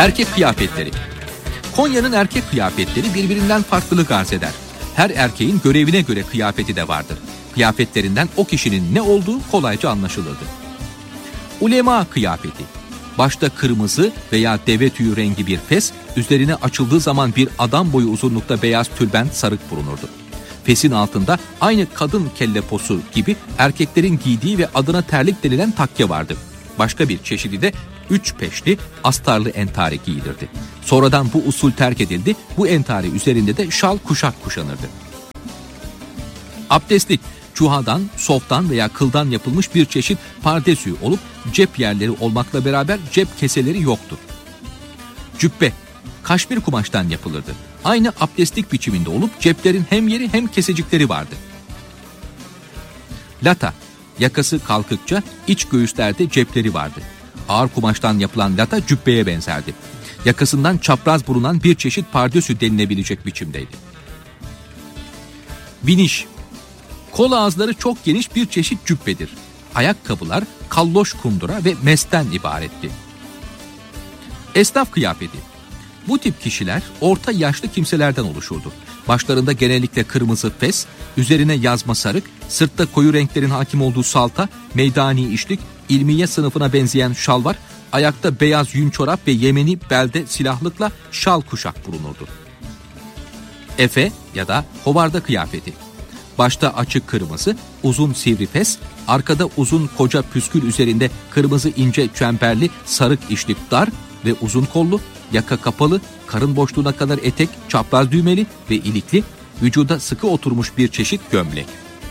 Erkek kıyafetleri. Konya'nın erkek kıyafetleri birbirinden farklılık arz eder. Her erkeğin görevine göre kıyafeti de vardır. Kıyafetlerinden o kişinin ne olduğu kolayca anlaşılırdı. Ulema kıyafeti. Başta kırmızı veya deve tüyü rengi bir fes, üzerine açıldığı zaman bir adam boyu uzunlukta beyaz tülbent sarık bulunurdu. Fesin altında aynı kadın kelleposu gibi erkeklerin giydiği ve adına terlik denilen takke vardı. Başka bir çeşidi de 3 peşli astarlı entari giyilirdi. Sonradan bu usul terk edildi. Bu entari üzerinde de şal kuşak kuşanırdı. Abdestlik, çuhadan, softan veya kıldan yapılmış bir çeşit pardesü olup cep yerleri olmakla beraber cep keseleri yoktur. Cübbe, kaşmir kumaştan yapılırdı. Aynı abdestlik biçiminde olup ceplerin hem yeri hem kesecikleri vardı. Lata, yakası kalkıkça iç göğüslerde cepleri vardı. Ağır kumaştan yapılan lata cübbeye benzerdi. Yakasından çapraz bulunan bir çeşit pardesü denilebilecek biçimdeydi. Viniş, kol ağızları çok geniş bir çeşit cübbedir. Ayakkabılar kalloş kundura ve mesten ibaretti. Esnaf kıyafeti. Bu tip kişiler orta yaşlı kimselerden oluşurdu. Başlarında genellikle kırmızı fes, üzerine yazma sarık, sırtta koyu renklerin hakim olduğu salta, meydani işlik, ilmiye sınıfına benzeyen şalvar, ayakta beyaz yün çorap ve yemeni belde silahlıkla şal kuşak bulunurdu. Efe ya da hovarda kıyafeti. Başta açık kırmızı, uzun sivri fes, arkada uzun koca püskül üzerinde kırmızı ince çemberli sarık işlik dar ve uzun kollu, yaka kapalı, karın boşluğuna kadar etek, çapraz düğmeli ve ilikli, vücuda sıkı oturmuş bir çeşit gömlek.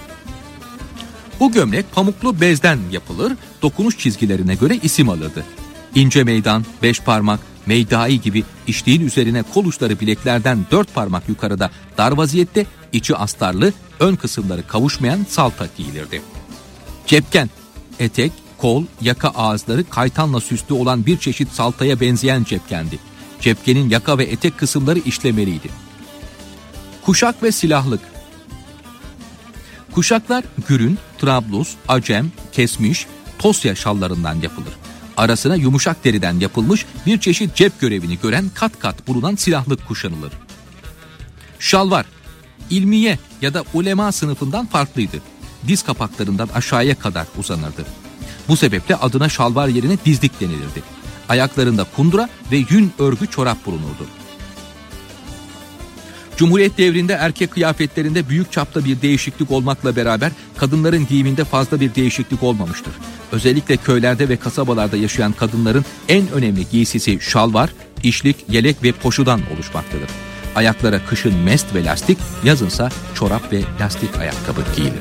Bu gömlek pamuklu bezden yapılır, dokunuş çizgilerine göre isim alırdı. İnce meydan, 5 parmak, meydai gibi işliğin üzerine kol uçları bileklerden 4 parmak yukarıda dar vaziyette, içi astarlı, ön kısımları kavuşmayan salta giyilirdi. Cepken, etek, kol, yaka ağızları kaytanla süslü olan bir çeşit saltaya benzeyen cepkendi. Cepkenin yaka ve etek kısımları işlemeliydi. Kuşak ve silahlık. Kuşaklar gürün, trablus, acem, kesmiş, tosya şallarından yapılır. Arasına yumuşak deriden yapılmış bir çeşit cep görevini gören kat kat bulunan silahlık kuşanılır. Şalvar, ilmiye ya da ulema sınıfından farklıydı. Diz kapaklarından aşağıya kadar uzanırdı. Bu sebeple adına şalvar yerine dizlik denilirdi. Ayaklarında kundura ve yün örgü çorap bulunurdu. Cumhuriyet devrinde erkek kıyafetlerinde büyük çapta bir değişiklik olmakla beraber kadınların giyiminde fazla bir değişiklik olmamıştır. Özellikle köylerde ve kasabalarda yaşayan kadınların en önemli giysisi şalvar, işlik, yelek ve poşudan oluşmaktadır. Ayaklara kışın mest ve lastik, yazınsa çorap ve lastik ayakkabı giyilir.